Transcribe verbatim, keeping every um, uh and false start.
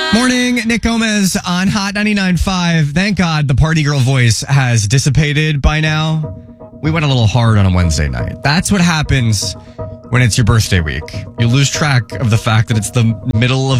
Morning, Nick Gomez on Hot ninety-nine point five. Thank God the party girl voice has dissipated by now. We went a little hard on a Wednesday night. That's what happens when it's your birthday week. You lose track of the fact that it's the middle of